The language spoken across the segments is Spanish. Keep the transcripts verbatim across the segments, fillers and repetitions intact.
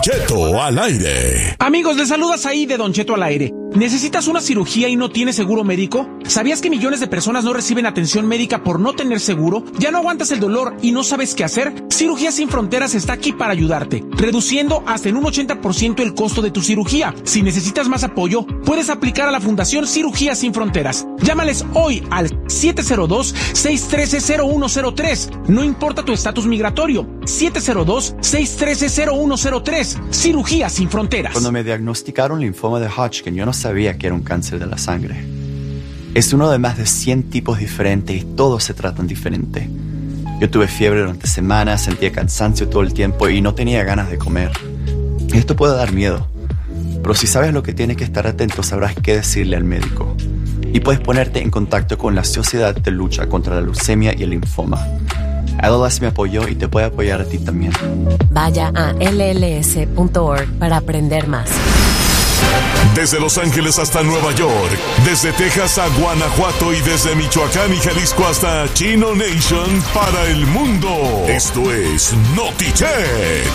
Cheto al aire. Amigos, les saludas ahí de Don Cheto al aire. ¿Necesitas una cirugía y no tienes seguro médico? ¿Sabías que millones de personas no reciben atención médica por no tener seguro? ¿Ya no aguantas el dolor y no sabes qué hacer? Cirugías Sin Fronteras está aquí para ayudarte, reduciendo hasta en un ochenta por ciento el costo de tu cirugía. Si necesitas más apoyo, puedes aplicar a la Fundación Cirugías Sin Fronteras. Llámales hoy al siete cero dos, seis uno tres, cero uno cero tres. No importa tu estatus migratorio. siete cero dos, seis uno tres, cero uno cero tres. Cirugías Sin Fronteras. Cuando me diagnosticaron linfoma de Hodgkin, yo no sabía que era un cáncer de la sangre. Es uno de más de cien tipos diferentes y todos se tratan diferente. Yo tuve fiebre durante semanas, sentía cansancio todo el tiempo y no tenía ganas de comer. Esto puede dar miedo, pero si sabes lo que tienes que estar atento, sabrás qué decirle al médico. Y puedes ponerte en contacto con la Sociedad de Lucha contra la Leucemia y el Linfoma. L L S me apoyó y te puede apoyar a ti también. Vaya a L L S punto org para aprender más. Desde Los Ángeles hasta Nueva York, desde Texas a Guanajuato y desde Michoacán y Jalisco hasta Chino Nation para el mundo. Esto es NotiChet.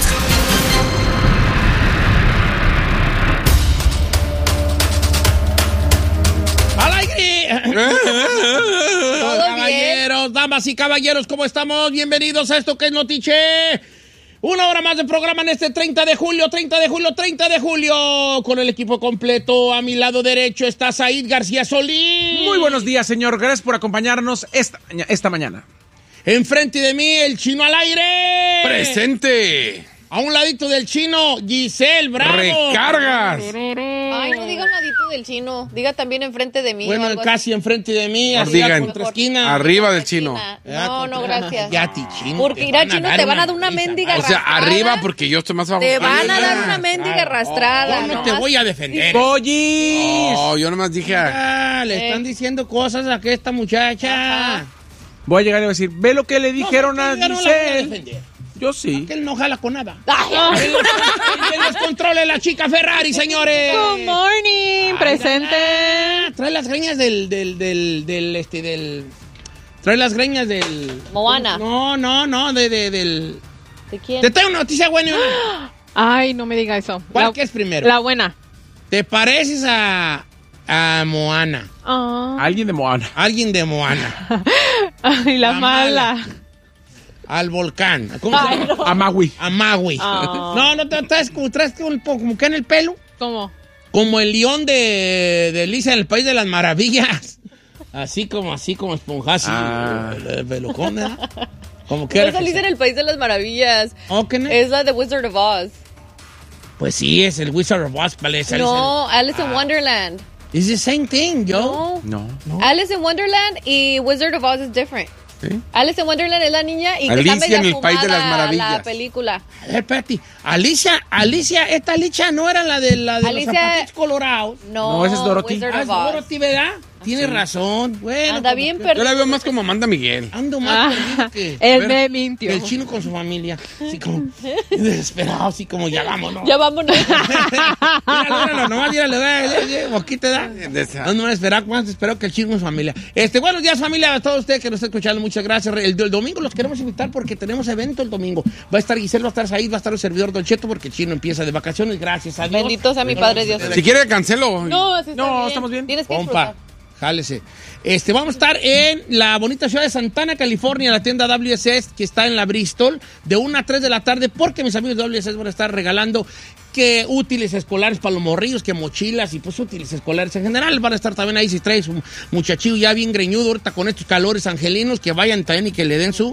¡Al aire! Caballeros, damas y caballeros, ¿cómo estamos? Bienvenidos a esto que es NotiChet. Una hora más de programa en este treinta de julio, treinta de julio, treinta de julio. Con el equipo completo, a mi lado derecho está Said García Solís. Muy buenos días, señor. Gracias por acompañarnos esta, esta mañana. Enfrente de mí, el Chino al aire. ¡Presente! A un ladito del Chino, Giselle Bravo. ¡Recargas! Ay, no diga un ladito del Chino. Diga también enfrente de mí. Bueno, casi enfrente de mí. Así digan, contra esquina. arriba del Chino. No, no, gracias. Ya, ti, Chino. Porque irá, Chino, te van a dar una mendiga O sea, arrastrada. arriba porque yo estoy más abajo. Te van a Ah, dar una mendiga arrastrada. Yo no te nomás. voy a defender. ¡Pollis! No, yo nomás dije... Ah, le están diciendo cosas a que esta muchacha. Ajá. Voy a llegar y voy a decir, ve lo que le dijeron No, a yo no la voy a Giselle. defender. Yo sí. Que él no jala con nada. Ay, Él los controla la chica Ferrari, señores. Good morning, presente. Ah, trae las greñas del, del, del, del, este, del... Trae las greñas del... Moana. No, no, no, de, de, del... ¿De quién? Te tengo una noticia buena y una. Ay, no me diga eso. ¿Cuál La- que es primero? La buena. Te pareces a... a Moana. Ah. Alguien de Moana. Alguien de Moana. Ay, la, La mala. mala. Al volcán. ¿Cómo se Ay, llama? no. A Maui. A Maui. Ah. No, no, te traes como, traes como, como que en el pelo. ¿Cómo? Como el león de, de Alicia en el País de las Maravillas. Así como, así como esponjazo. Ah. El, el pelucón, ¿verdad? Como que No era que salís sea. en el País de las Maravillas. ¿Oh, qué no? Es la de Wizard of Oz. Pues sí, es el Wizard of Oz. Vale, sale- No, Alice in Ah. Wonderland. It's the same thing, yo. No. No. Alice in Wonderland y Wizard of Oz es different. ¿Sí? Alice in Wonderland es la niña y que Alicia está media en el País de las fumada Maravillas. la película. A ver, espérate. Alicia, Alicia, esta Alicia no era la de, la de Alicia- los zapatitos colorados. No, No, esa es Dorothy. Wizard Ah, of es Oz. Dorothy, ¿verdad? Tienes razón. Bueno, Anda como bien que- perdido. Yo la veo más como Amanda Miguel. Ando más Ah, perdido que... él Ver, me mintió. que el Chino con su familia. Así como desesperado, así como ya vámonos. Ya vámonos. Míralo, míralo, nomás míralo, da, da, da, boquita da. De esa. No, no me esperar, más espero que el Chino con su familia. Este, buenos días, familia, a todos ustedes que nos están escuchando, muchas gracias. El, el domingo los queremos invitar porque tenemos evento el domingo. Va a estar Giselle, va a estar Said, va a estar el servidor Don Cheto porque el Chino empieza de vacaciones, gracias a Dios. Bendito sea mi No, Padre Dios. Si quiere, cancelo. No, así está No, bien. estamos bien. Tienes que Compa, disfrutar. jálese. Este, vamos a estar en la bonita ciudad de Santana, California, la tienda W S S, que está en la Bristol, de una a tres de la tarde, porque mis amigos de W S S van a estar regalando que útiles escolares para los morrillos, que mochilas y pues útiles escolares en general. Van a estar también ahí si traes un muchachillo ya bien greñudo ahorita con estos calores angelinos, que vayan también y que le den su...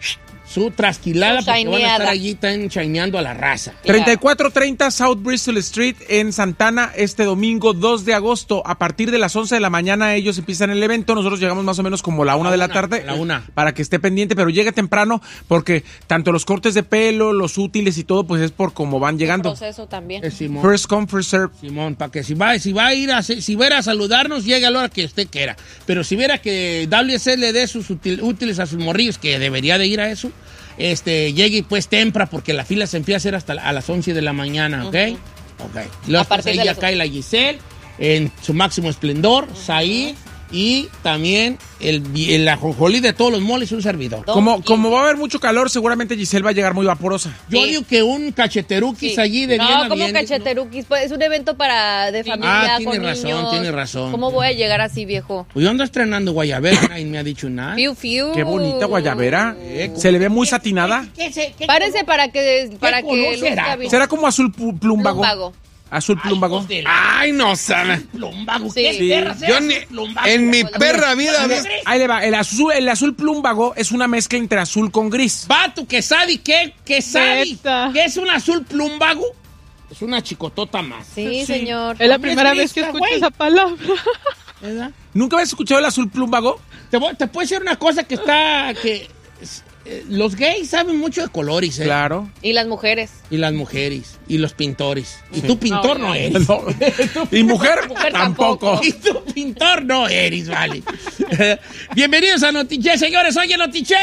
su trasquilada, Su porque van a estar shineada. allí tan chineando a la raza. treinta y cuatro treinta South Bristol Street en Santana este domingo dos de agosto. A partir de las once de la mañana ellos empiezan el evento. Nosotros llegamos más o menos como la una La de la una, tarde. la una. Para que esté pendiente, pero llegue temprano porque tanto los cortes de pelo, los útiles y todo, pues es por cómo van llegando. Proceso también. Eh, Simón. First come, first serve. Simón, para que si va, si va a ir a, si va a ir a saludarnos, llegue a la hora que usted quiera. Pero si viera que W S le dé sus útil- útiles a sus morrillos, que debería de ir a eso, este, llegue pues temprano, porque la fila se empieza a hacer hasta a las once de la mañana, ¿ok? Ok. Luego A partir ahí de ya las cae la Giselle, en su máximo esplendor, Said, y también el, el ajonjolí de todos los moles, un servidor. Como, como va a haber mucho calor, seguramente Giselle va a llegar muy vaporosa. Yo Sí. digo que un cacheteruquis Sí. allí de bien No, a como bien, cacheteruquis, pues, es un evento para de familia Ah, tiene con razón, niños. tiene razón. ¿Cómo voy a llegar así, viejo? Pues yo ando estrenando guayabera, nadie me ha dicho nada. Fiu, fiu. Qué bonita guayabera. Eh, Se le ve muy satinada. ¿Qué, qué, qué Párese para que para color que será? luzca bien. ¿Será como azul pu- plumbago? Plumbago. Azul plumbago. hijos de la- Ay, no, sana. Plumbago, Sí. ¿qué Sí. perra sea Yo ese ni, plumbago? en mi perra vida. Mira, Ahí le va. El azul, el azul plumbago es una mezcla entre azul con gris. Vato, que sabe qué, que sabe Neta. que es un azul plumbago. Es una chicotota más. Sí, señor. Es la No me primera vez que grita, escucho güey. esa palabra. ¿Verdad? ¿Nunca habías escuchado el azul plumbago? Te, voy- te puedo decir una cosa que está que es, eh, los gays saben mucho de colores, ¿eh? Claro. Y las mujeres. Y las mujeres y los pintores. Y tú pintor no, No, eres. No. Y mujer, Mujer tampoco. tampoco. Y tú pintor no eres, vale. Bienvenidos a Notiche, señores. Oye, Notiche.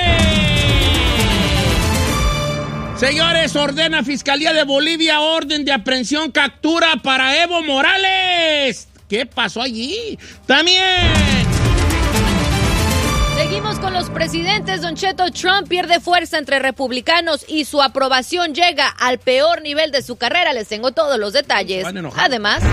Señores, ordena Fiscalía de Bolivia orden de aprehensión, captura para Evo Morales. ¿Qué pasó allí? También. Seguimos con los presidentes. Don Cheto, Trump pierde fuerza entre republicanos y su aprobación llega al peor nivel de su carrera. Les tengo todos los detalles. Van enojados. Además,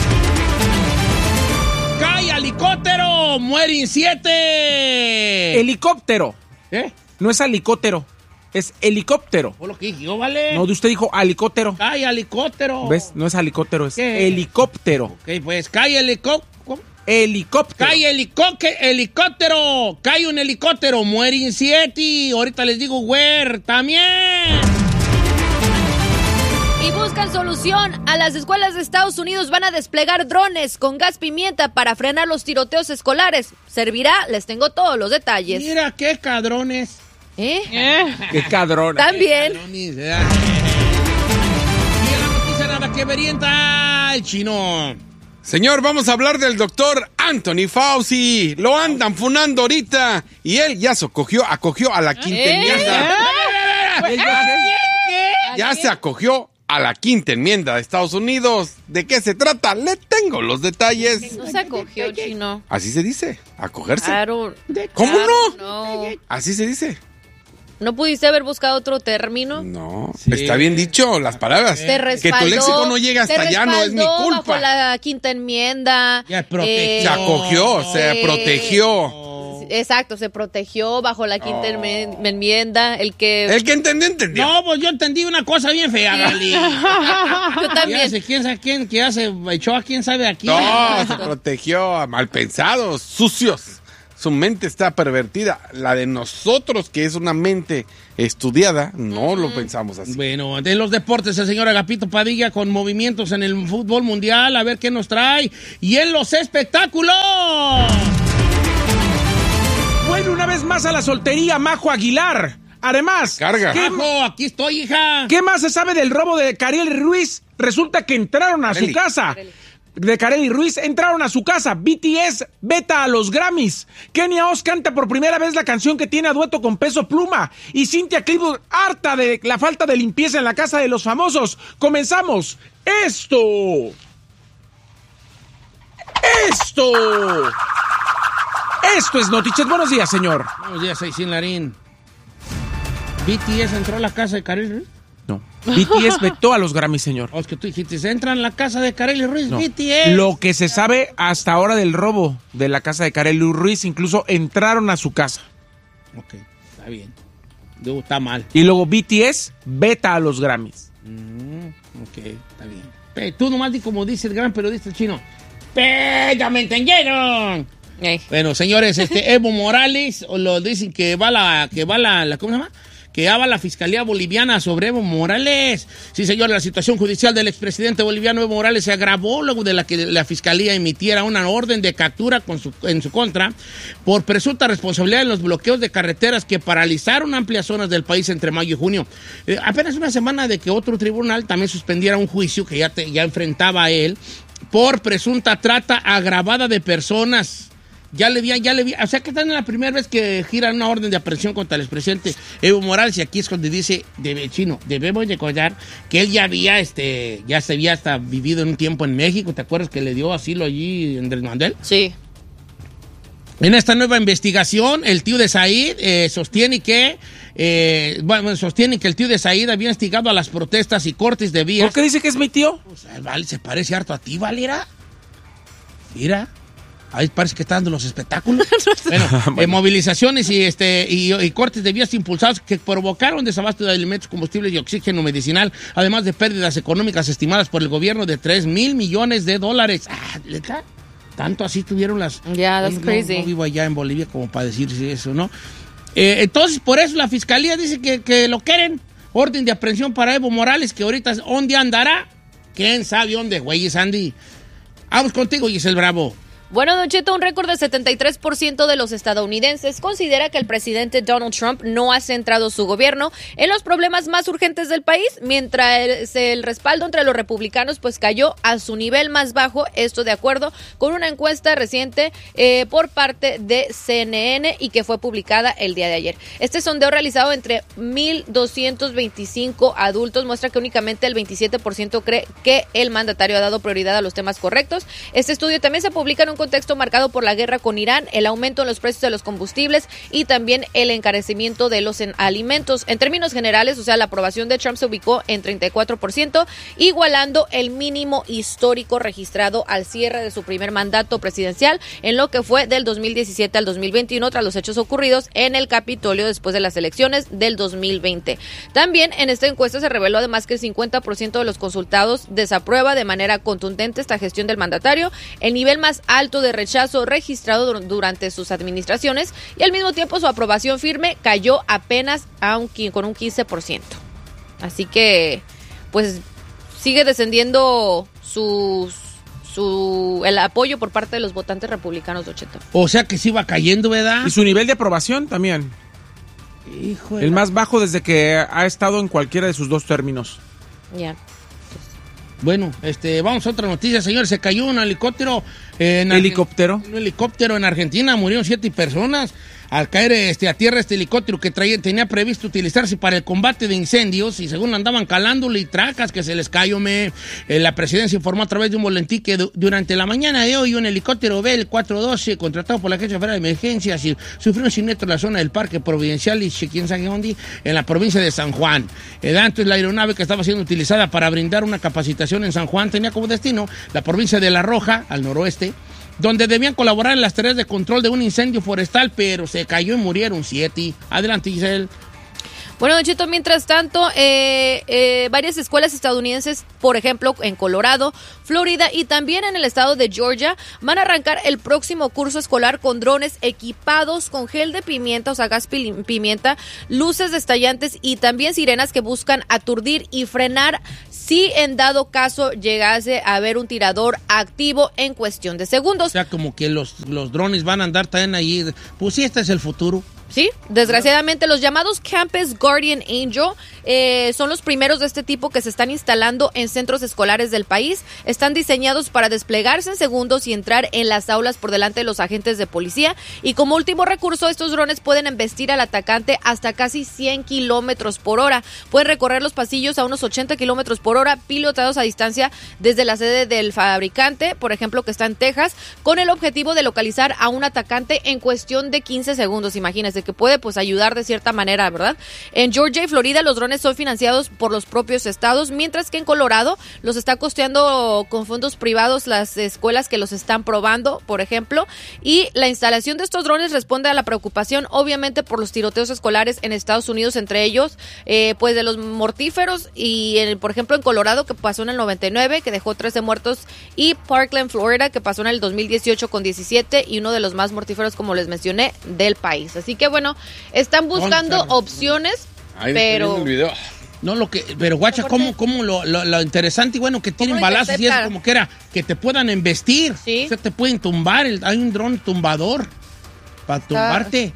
¡Cae helicóptero! ¡Mueren siete! Helicóptero. ¿Eh? No es helicóptero. Es helicóptero. Fue lo que dije yo, ¿vale? No, de usted dijo helicóptero. ¡Cae helicóptero! ¿Ves? No es helicóptero, es ¿Qué? helicóptero. Ok, pues cae helicóptero. Helicóptero. Cae helicóptero, helicóptero, cae un helicóptero, mueren siete. Ahorita les digo, where, también. y buscan solución. A las escuelas de Estados Unidos van a desplegar drones con gas pimienta para frenar los tiroteos escolares. ¿Servirá? Les tengo todos los detalles. Mira qué cadrones. ¿Eh? Eh, Qué cadrón. También. Cadrones, ¿verdad? Y en la noticia nada que verienta el chino. Señor, vamos a hablar del doctor Anthony Fauci. Lo andan funando ahorita. Y él ya se acogió, acogió a la quinta ¿Eh? enmienda. ¿Qué? Ya se acogió a la quinta enmienda de Estados Unidos. ¿De qué se trata? Le tengo los detalles. No se acogió, chino. Así se dice, acogerse. Claro. ¿Cómo Claro, no? No. Así se dice. ¿No pudiste haber buscado otro término? No, Sí. está bien dicho, las palabras. Te respaldó. Que tu léxico no llegue hasta te allá no es mi respaldó culpa. bajo la quinta enmienda. Ya protegió. Se acogió, se eh, protegió. Exacto, se protegió bajo la quinta enmi- enmienda. El que El que entendió, entendió. No, pues yo entendí una cosa bien fea, Gali. yo Ya también. sé quién sabe quién, que ya se echó a quién sabe a quién. No, se protegió a malpensados, sucios. Su mente está pervertida. La de nosotros, que es una mente estudiada, no lo pensamos así. Bueno, en los deportes, el señor Agapito Padilla con movimientos en el fútbol mundial, a ver qué nos trae. Y en los espectáculos. Bueno, una vez más a la soltería, Majo Aguilar. Además, Carga. ¿qué, Majo, aquí estoy, hija. qué más se sabe del robo de Kareli Ruiz? Resulta que entraron a Kareli. su casa. De Kareli Ruiz, entraron a su casa. B T S veta a los Grammys. Kenia Oz canta por primera vez la canción que tiene a dueto con Peso Pluma. Y Cynthia Clifford, harta de la falta de limpieza en la casa de los famosos. Comenzamos. Esto. Esto. Esto es Notiches. Buenos días, señor. Buenos días, Aicín Larín. B T S entró a la casa de Kareli Ruiz. No. B T S vetó a los Grammys, señor. O es que tú dijiste, se entra en la casa de Kareli Ruiz, No. B T S. Lo que se sabe hasta ahora del robo de la casa de Kareli Ruiz, incluso entraron a su casa. Ok, está bien. Digo, está mal. Y luego B T S veta a los Grammys. Ok, está bien. Pe- tú nomás di como dice el gran periodista chino. Pe, ya me entendieron. Ey. Bueno, señores, este Evo Morales, o lo dicen que va la, que va la, la ¿cómo se llama? Que ya va la Fiscalía Boliviana sobre Evo Morales. Sí, señor, la situación judicial del expresidente boliviano Evo Morales se agravó luego de la que la Fiscalía emitiera una orden de captura con su- en su contra por presunta responsabilidad en los bloqueos de carreteras que paralizaron amplias zonas del país entre mayo y junio. Eh, apenas una semana de que otro tribunal también suspendiera un juicio que ya, te- ya enfrentaba a él por presunta trata agravada de personas. Ya le vi, ya le vi, o sea que están en la primera vez que giran una orden de aprehensión contra el expresidente Evo Morales, y aquí es donde dice, debe, chino, debemos recordar que él ya había, este, ya se había hasta vivido en un tiempo en México. ¿Te acuerdas que le dio asilo allí en Andrés Manuel? Sí. En esta nueva investigación, el tío de Said eh, sostiene que eh, bueno, sostiene que el tío de Said había instigado a las protestas y cortes de vías. ¿Por qué dice que es mi tío? Pues, vale, se parece harto a ti, Valera. Mira, ahí parece que está dando los espectáculos. Bueno, bueno. Eh, movilizaciones y, este, y, y cortes de vías impulsados que provocaron desabasto de alimentos, combustibles y oxígeno medicinal, además de pérdidas económicas estimadas por el gobierno de tres mil millones de dólares. Ah, ¿neta? Tanto así tuvieron las... Ya, yeah, that's no, crazy. No vivo allá en Bolivia como para decirse eso, ¿no? Eh, entonces, por eso la fiscalía dice que, que lo quieren. Orden de aprehensión para Evo Morales, que ahorita, ¿dónde andará? ¿Quién sabe dónde, güey, Sandy? Vamos contigo, Giselle Bravo. Bueno, Don Cheto, un récord del setenta y tres por ciento de los estadounidenses considera que el presidente Donald Trump no ha centrado su gobierno en los problemas más urgentes del país, mientras el, el respaldo entre los republicanos pues cayó a su nivel más bajo, esto de acuerdo con una encuesta reciente eh, por parte de C N N y que fue publicada el día de ayer. Este sondeo realizado entre mil doscientos veinticinco adultos muestra que únicamente el veintisiete por ciento cree que el mandatario ha dado prioridad a los temas correctos. Este estudio también se publica en un contexto marcado por la guerra con Irán, el aumento en los precios de los combustibles y también el encarecimiento de los alimentos. En términos generales, o sea, la aprobación de Trump se ubicó en treinta y cuatro por ciento, igualando el mínimo histórico registrado al cierre de su primer mandato presidencial, en lo que fue del dos mil diecisiete al dos mil veintiuno, tras los hechos ocurridos en el Capitolio después de las elecciones del dos mil veinte. También en esta encuesta se reveló además que el cincuenta por ciento de los consultados desaprueba de manera contundente esta gestión del mandatario, el nivel más alto de rechazo registrado durante sus administraciones, y al mismo tiempo su aprobación firme cayó apenas a un, con un quince por ciento. Así que, pues, sigue descendiendo sus, su, el apoyo por parte de los votantes republicanos, Don Cheto. O sea que sí va cayendo, ¿verdad? Y su nivel de aprobación también. Hijo de el la... más bajo desde que ha estado en cualquiera de sus dos términos. Ya. Yeah. Bueno, este, vamos a otra noticia, señores. Se cayó un helicóptero en ¿Helicóptero? Argen- un helicóptero en Argentina, murieron siete personas al caer este, a tierra este helicóptero que traía, tenía previsto utilizarse para el combate de incendios, y según andaban calándole y tracas que se les cayó. Me, eh, la presidencia informó a través de un boletín que du- durante la mañana de hoy un helicóptero B L cuatrocientos doce contratado por la Agencia Federal de Emergencias y sufrió un siniestro en la zona del Parque Providencial y quién sabe dónde, en la provincia de San Juan. Eh, antes la aeronave que estaba siendo utilizada para brindar una capacitación en San Juan tenía como destino la provincia de La Roja, al noroeste, donde debían colaborar en las tareas de control de un incendio forestal, pero se cayó y murieron siete. Adelante, Giselle. Bueno, Don Cheto, mientras tanto, eh, eh, varias escuelas estadounidenses, por ejemplo, en Colorado, Florida y también en el estado de Georgia, van a arrancar el próximo curso escolar con drones equipados con gel de pimienta, o sea, gas pimienta, luces destallantes y también sirenas que buscan aturdir y frenar si en dado caso llegase a haber un tirador activo en cuestión de segundos. O sea, como que los, los drones van a andar también ahí. Pues sí, este es el futuro. Sí, desgraciadamente los llamados Campus Guardian Angel eh, son los primeros de este tipo que se están instalando en centros escolares del país. Están diseñados para desplegarse en segundos y entrar en las aulas por delante de los agentes de policía. Y como último recurso, estos drones pueden embestir al atacante hasta casi cien kilómetros por hora. Pueden recorrer los pasillos a unos ochenta kilómetros por hora, pilotados a distancia desde la sede del fabricante, por ejemplo, que está en Texas, con el objetivo de localizar a un atacante en cuestión de quince segundos. Imagínense que puede pues ayudar de cierta manera, ¿verdad? En Georgia y Florida los drones son financiados por los propios estados, mientras que en Colorado los está costeando con fondos privados las escuelas que los están probando, por ejemplo, y la instalación de estos drones responde a la preocupación, obviamente, por los tiroteos escolares en Estados Unidos, entre ellos, eh, pues de los mortíferos, y en, por ejemplo en Colorado, que pasó en el noventa y nueve, que dejó trece muertos, y Parkland, Florida, que pasó en el dos mil dieciocho con diecisiete, y uno de los más mortíferos, como les mencioné, del país. Así que bueno, están buscando opciones, Ahí pero... el video. No, lo que, pero guacha, cómo, cómo lo, lo, lo interesante y bueno que tienen balazos y es como que era, que te puedan embestir. Sí. O sea, te pueden tumbar, el, hay un dron tumbador para tumbarte.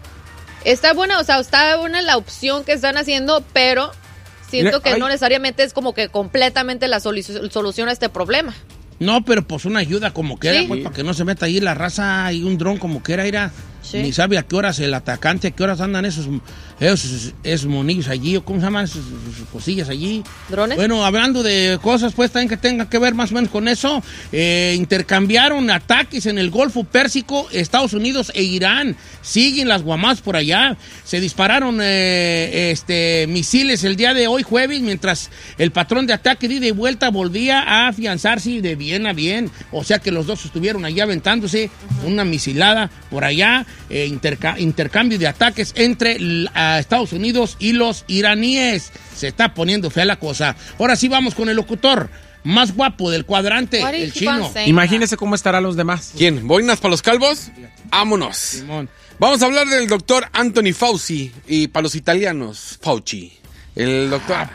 Está buena, o sea, está buena la opción que están haciendo, pero siento Mira, que hay- no necesariamente es como que completamente la solu- solución a este problema. No, pero pues una ayuda como que era, Sí. pues, para que no se meta ahí la raza y un dron como que era, era. Sí. Ni sabe a qué horas el atacante, a qué horas andan esos, esos, esos monillos allí, o cómo se llaman esas cosillas allí. ¿Drones? Bueno, hablando de cosas pues también que tengan que ver más o menos con eso, eh, intercambiaron ataques en el Golfo Pérsico, Estados Unidos e Irán. Siguen las guamás por allá. Se dispararon eh, este, misiles el día de hoy, jueves, mientras el patrón de ataque de ida y vuelta volvía a afianzarse de bien a bien. O sea que los dos estuvieron allá aventándose uh-huh. una misilada por allá. Eh, interca- intercambio de ataques entre l- a Estados Unidos y los iraníes. Se está poniendo fea la cosa. Ahora sí vamos con el locutor más guapo del cuadrante, What el is chino. he saying? Imagínese cómo estarán los demás. ¿Quién? ¿Boinas para los calvos? Vámonos. Simón. Vamos a hablar del doctor Anthony Fauci y para los italianos, Fauci. El doctor... Ah,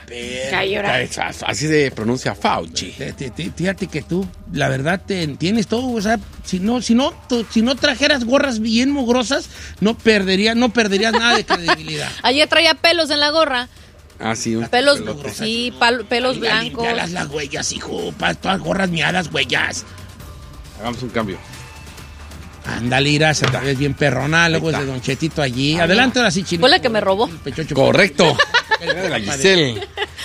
Así se pronuncia Fauci. Te- te- te- Fíjate que tú, la verdad, te entiendes todo. O sea, si no, si no, tú- si no trajeras gorras bien mugrosas, no perderías, no perderías nada de credibilidad. Ayer traía pelos en la gorra. Ah, sí. un Pelos, pelote. sí, pal- pelos blancos. Limpialas las huellas, hijo. Pa- Todas gorras miadas, huellas. Hagamos un cambio. Ándale, irá, se te ves bien perrona, luego es de Don Chetito allí. Adelante, ahora sí, chino. Fue la que me robó. El pechocho. Correcto. Era de la Giselle.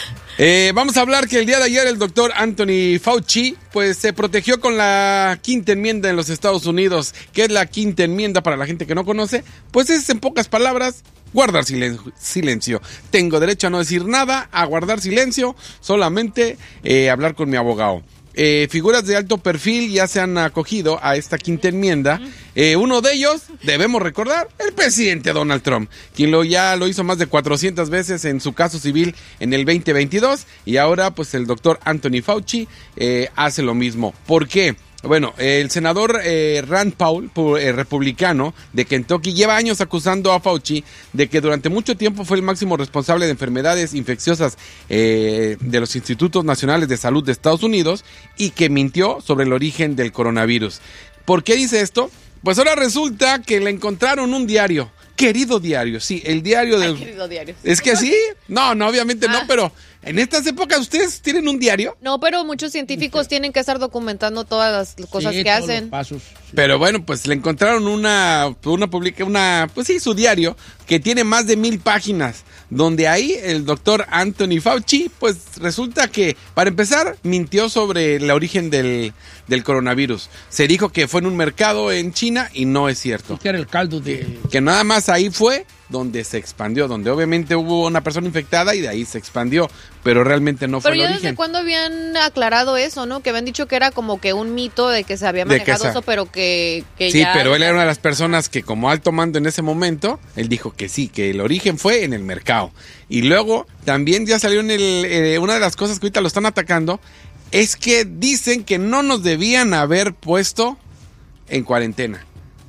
Eh, vamos a hablar que el día de ayer el doctor Anthony Fauci pues se protegió con la quinta enmienda en los Estados Unidos. ¿Qué es la quinta enmienda para la gente que no conoce? Pues es en pocas palabras guardar silen- silencio. Tengo derecho a no decir nada, a guardar silencio, solamente eh, hablar con mi abogado. Eh, figuras de alto perfil ya se han acogido a esta quinta enmienda. Eh, uno de ellos, debemos recordar, el presidente Donald Trump, quien lo, ya lo hizo más de cuatrocientas veces en su caso civil en el veinte veintidós, y ahora pues el doctor Anthony Fauci eh, hace lo mismo. ¿Por qué? Bueno, el senador eh, Rand Paul, pu- eh, republicano de Kentucky, lleva años acusando a Fauci de que durante mucho tiempo fue el máximo responsable de enfermedades infecciosas eh, de los Institutos Nacionales de Salud de Estados Unidos y que mintió sobre el origen del coronavirus. ¿Por qué dice esto? Pues ahora resulta que le encontraron un diario. Querido diario, sí, el diario del... Ay, querido diario. Es que sí, no, no, obviamente Ah. no, pero en estas épocas ustedes tienen un diario. No, pero muchos científicos tienen que estar documentando todas las cosas Sí, que todos hacen. los pasos. Pero bueno, pues le encontraron una, una publica, una, pues sí, su diario, que tiene más de mil páginas, donde ahí el doctor Anthony Fauci, pues resulta que, para empezar, mintió sobre el origen del, del coronavirus. Se dijo que fue en un mercado en China y no es cierto. Que era el caldo de... Que nada más ahí fue donde se expandió, donde obviamente hubo una persona infectada y de ahí se expandió, pero realmente no fue Pero el ya origen. desde cuándo habían aclarado eso, ¿no? Que habían dicho que era como que un mito de que se había De que manejado esa- eso, pero que, que Sí, ya... pero él era una de las personas que como alto mando en ese momento, él dijo que sí, que el origen fue en el mercado. Y luego también ya salió en el, eh, una de las cosas que ahorita lo están atacando, es que dicen que no nos debían haber puesto en cuarentena.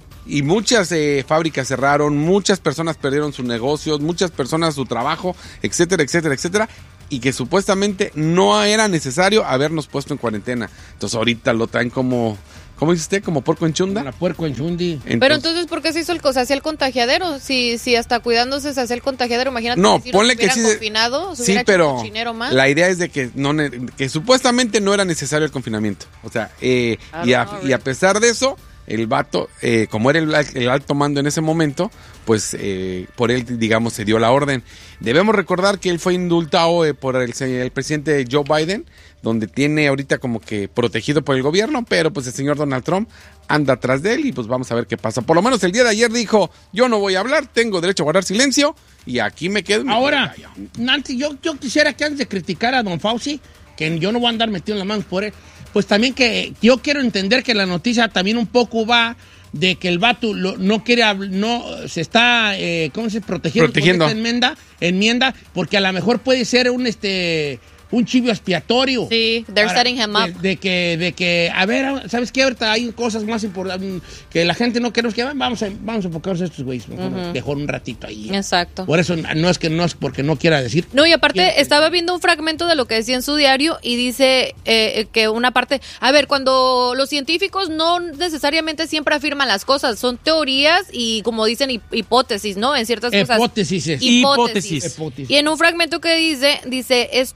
Y muchas eh, fábricas cerraron, muchas personas perdieron sus negocios, muchas personas su trabajo, etcétera, etcétera, etcétera. Y que supuestamente no era necesario habernos puesto en cuarentena. Entonces ahorita lo traen como, ¿cómo dice usted? Como porco en chunda. La puerco en Chundi. Pero entonces, ¿por qué se hizo el, se hacía el contagiadero? Si, si hasta cuidándose se hacía el contagiadero, imagínate No, si ponle nos que hubieran sí. confinado, se Sí, hubiera hecho pero un cochinero más. la idea es de que no ne- que supuestamente no era necesario el confinamiento. O sea, eh, Ah, y, a, no, y a pesar de eso, el vato, eh, como era el, el alto mando en ese momento, pues eh, por él, digamos, se dio la orden. Debemos recordar que él fue indultado eh, por el, el presidente Joe Biden, donde tiene ahorita como que protegido por el gobierno, pero pues el señor Donald Trump anda atrás de él y pues vamos a ver qué pasa. Por lo menos el día de ayer dijo, yo no voy a hablar, tengo derecho a guardar silencio y aquí me quedo. me Ahora, quedo callado. Nancy, yo, yo quisiera que antes de criticar a don Fauci, que yo no voy a andar metido en la mano por él, pues también que yo quiero entender que la noticia también un poco va de que el vato lo- no quiere, habl- no se está, eh, ¿cómo se dice? Protegiendo, Protegiendo. por esta enmienda, enmienda, porque a lo mejor puede ser un, este, un chivo expiatorio. Sí, they're Para- setting him up. De, de que, de que, a ver, ¿sabes qué? Ahorita hay cosas más importantes que la gente no queremos que vamos a, vamos a enfocarnos a estos güeyes, mejor, mejor un ratito ahí. Exacto. Por eso no es que no es porque no quiera decir. No, y aparte Quiero- estaba viendo un fragmento de lo que decía en su diario y dice eh, que una parte, a ver, cuando los científicos no necesariamente siempre afirman las cosas, son teorías y como dicen hip- hipótesis, ¿no? En ciertas cosas. Hipótesis. es. Hipótesis. Hipótesis. Y en un fragmento que dice, dice, estoy casi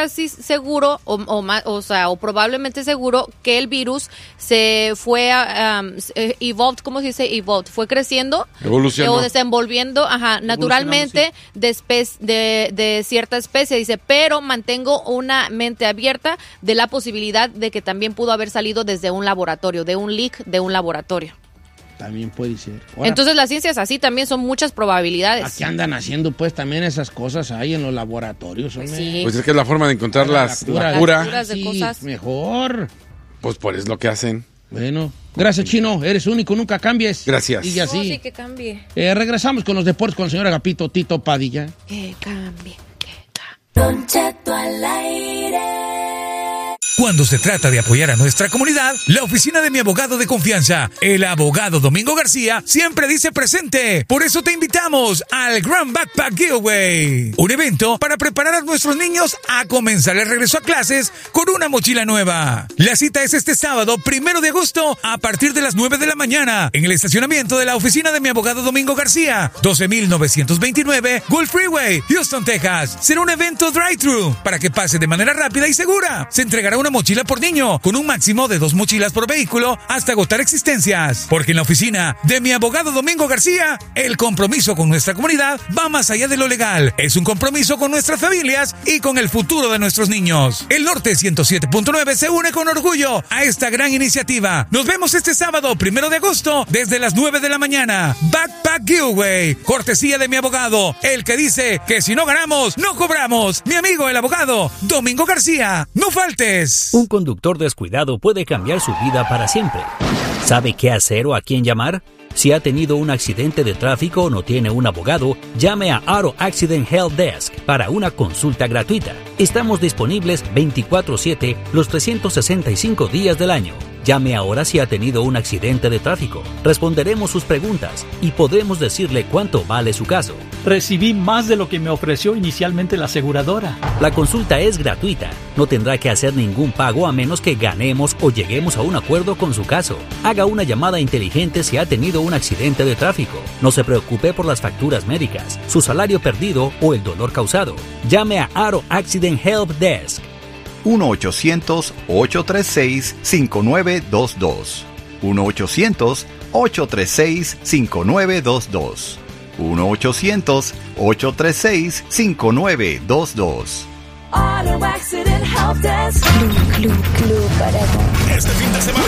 casi seguro, o, o, más, o sea, o probablemente seguro que el virus se fue, um, evolved, ¿cómo se dice? Evolved, fue creciendo. Evolucionó. O desenvolviendo, ajá, naturalmente sí. de, espe- de, de cierta especie, dice, pero mantengo una mente abierta de la posibilidad de que también pudo haber salido desde un laboratorio, de un leak de un laboratorio. También puede ser. Ahora, entonces las ciencias así también son muchas probabilidades. aquí andan haciendo pues también esas cosas ahí en los laboratorios. Pues hombre. sí. Pues es que es la forma de encontrar La las, cura. la cura. Las curas de Sí, cosas. mejor. Pues por eso es lo que hacen. Bueno, gracias, Chino. Eres único, nunca cambies. Gracias. Y así. No, sí, que cambie. Eh, regresamos con los deportes con el señor Agapito Tito Padilla. Que cambie, que cambie. Don Cheto al aire. Cuando se trata de apoyar a nuestra comunidad, la oficina de mi abogado de confianza, el abogado Domingo García, siempre dice presente. Por eso te invitamos al Grand Backpack Giveaway, un evento para preparar a nuestros niños a comenzar el regreso a clases con una mochila nueva. La cita es este sábado, primero de agosto, a partir de las nueve de la mañana, en el estacionamiento de la oficina de mi abogado Domingo García, doce mil novecientos veintinueve Gulf Freeway, Houston, Texas. Será un evento drive-thru para que pase de manera rápida y segura. Se entregará una mochila por niño, con un máximo de dos mochilas por vehículo hasta agotar existencias. Porque en la oficina de mi abogado Domingo García, el compromiso con nuestra comunidad va más allá de lo legal. Es un compromiso con nuestras familias y con el futuro de nuestros niños. El Norte ciento siete punto nueve se une con orgullo a esta gran iniciativa. Nos vemos este sábado, primero de agosto, desde las nueve de la mañana. Backpack Giveaway, cortesía de mi abogado, el que dice que si no ganamos, no cobramos. Mi amigo el abogado Domingo García. No faltes. Un conductor descuidado puede cambiar su vida para siempre. ¿Sabe qué hacer o a quién llamar? Si ha tenido un accidente de tráfico o no tiene un abogado, llame a Auto Accident Help Desk para una consulta gratuita. Estamos disponibles veinticuatro siete los trescientos sesenta y cinco días del año. Llame ahora si ha tenido un accidente de tráfico. Responderemos sus preguntas y podremos decirle cuánto vale su caso. Recibí más de lo que me ofreció inicialmente la aseguradora. La consulta es gratuita. No tendrá que hacer ningún pago a menos que ganemos o lleguemos a un acuerdo con su caso. Haga una llamada inteligente si ha tenido un accidente de tráfico. No se preocupe por las facturas médicas, su salario perdido o el dolor causado. Llame a Auto Accident Help Desk. uno ochocientos, ocho tres seis, cinco nueve dos dos. uno ochocientos, ocho tres seis, cinco nueve dos dos. uno ochocientos, ocho tres seis, cinco nueve dos dos. Auto Accident Help Desk. Club, club, club para Este fin de semana